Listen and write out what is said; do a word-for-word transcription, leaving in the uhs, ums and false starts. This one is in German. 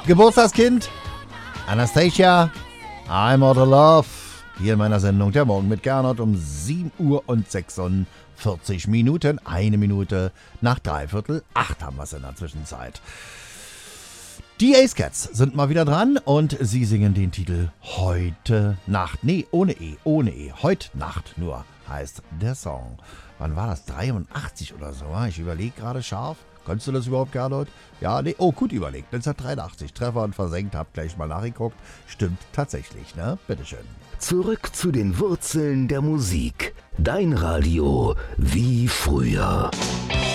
Geburtstagskind, Anastasia, I'm out of love. Hier in meiner Sendung Der Morgen mit Gernot um sieben Uhr und sechsundvierzig Minuten. Eine Minute nach dreiviertel acht haben wir es in der Zwischenzeit. Die Ace Cats sind mal wieder dran und sie singen den Titel Heute Nacht. Nee, ohne E, ohne E. Heute Nacht nur heißt der Song. Wann war das? dreiundachtzig oder so? Ich überlege gerade scharf. Kannst du das überhaupt, Gernot? Ja, nee, oh, gut überlegt. neunzehnhundertdreiundachtzig. Treffer und versenkt, hab gleich mal nachgeguckt. Stimmt tatsächlich, ne? Bitteschön. Zurück zu den Wurzeln der Musik. Dein Radio wie früher.